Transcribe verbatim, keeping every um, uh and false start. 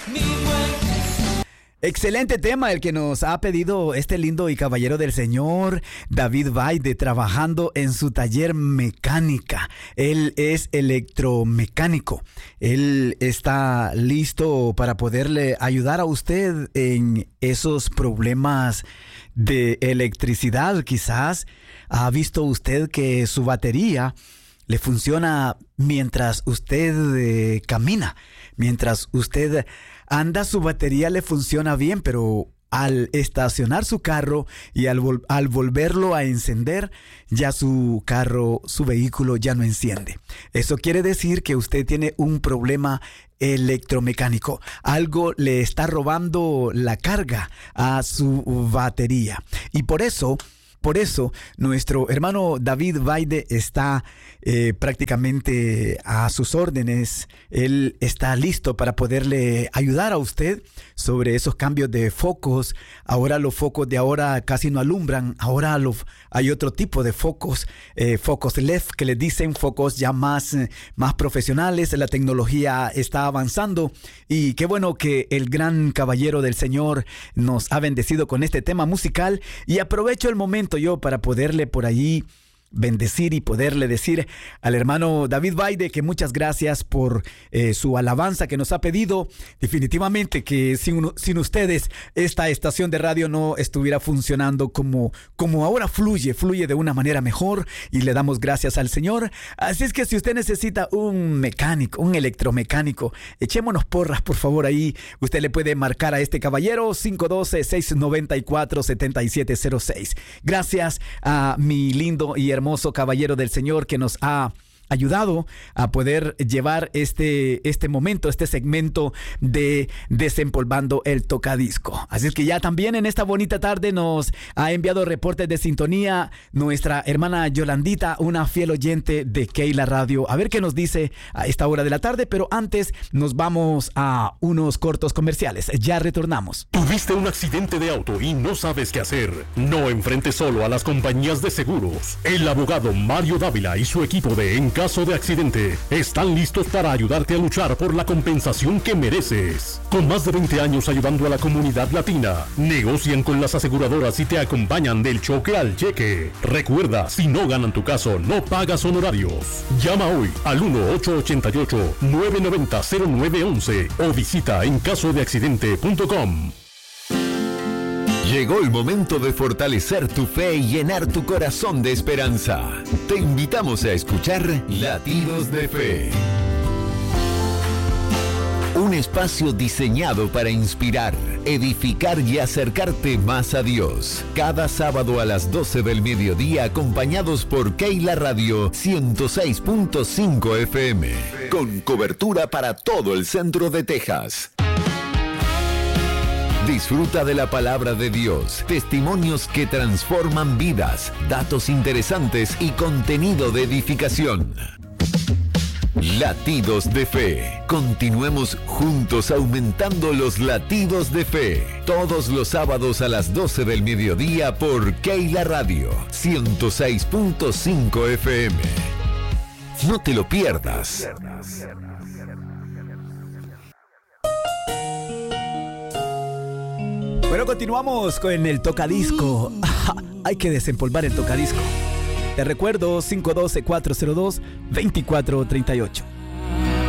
Excelente tema el que nos ha pedido este lindo y caballero del Señor, David Vaide, trabajando en su taller mecánica. Él es electromecánico. Él está listo para poderle ayudar a usted en esos problemas de electricidad. Quizás ha visto usted que su batería le funciona mientras usted eh, camina, mientras usted anda, su batería le funciona bien, pero al estacionar su carro y al, vol- al volverlo a encender, ya su carro, su vehículo ya no enciende. Eso quiere decir que usted tiene un problema electromecánico. Algo le está robando la carga a su batería. Y por eso... Por eso, nuestro hermano David Vaide está eh, prácticamente a sus órdenes. Él está listo para poderle ayudar a usted sobre esos cambios de focos. Ahora los focos de ahora casi no alumbran. Ahora lo, hay otro tipo de focos, eh, focos L E D que les dicen, focos ya más, más profesionales. La tecnología está avanzando y qué bueno que el gran caballero del Señor nos ha bendecido con este tema musical. Y aprovecho el momento yo para poderle por allí bendecir y poderle decir al hermano David Vaide que muchas gracias por eh, su alabanza que nos ha pedido. Definitivamente que sin, sin ustedes esta estación de radio no estuviera funcionando como, como ahora fluye, fluye de una manera mejor y le damos gracias al Señor. Así es que si usted necesita un mecánico, un electromecánico, echémonos porras por favor ahí. Usted le puede marcar a este caballero cinco uno dos, seis nueve cuatro, siete siete cero seis. Gracias a mi lindo y hermano hermoso caballero del Señor que nos ha ayudado a poder llevar este, este momento, este segmento de Desempolvando el Tocadisco. Así es que ya también en esta bonita tarde nos ha enviado reportes de sintonía nuestra hermana Yolandita, una fiel oyente de Keila Radio. A ver qué nos dice a esta hora de la tarde, pero antes nos vamos a unos cortos comerciales. Ya retornamos. ¿Tuviste un accidente de auto y no sabes qué hacer? No enfrentes solo a las compañías de seguros. El abogado Mario Dávila y su equipo de En Caso de Accidente están listos para ayudarte a luchar por la compensación que mereces. Con más de veinte años ayudando a la comunidad latina, negocian con las aseguradoras y te acompañan del choque al cheque. Recuerda, si no ganan tu caso, no pagas honorarios. Llama hoy al uno ocho ocho ocho, nueve nueve cero, cero nueve uno uno o visita en caso de accidente punto com. Llegó el momento de fortalecer tu fe y llenar tu corazón de esperanza. Te invitamos a escuchar Latidos de Fe. Un espacio diseñado para inspirar, edificar y acercarte más a Dios. Cada sábado a las doce del mediodía, acompañados por Keila Radio ciento seis punto cinco F M. Con cobertura para todo el centro de Texas. Disfruta de la palabra de Dios, testimonios que transforman vidas, datos interesantes y contenido de edificación. Latidos de Fe. Continuemos juntos aumentando los latidos de fe. Todos los sábados a las doce del mediodía por Keila Radio ciento seis punto cinco F M. No te lo pierdas. Bueno, continuamos con el tocadisco. Hay que desempolvar el tocadisco. Te recuerdo cinco uno dos, cuatro cero dos, dos cuatro tres ocho.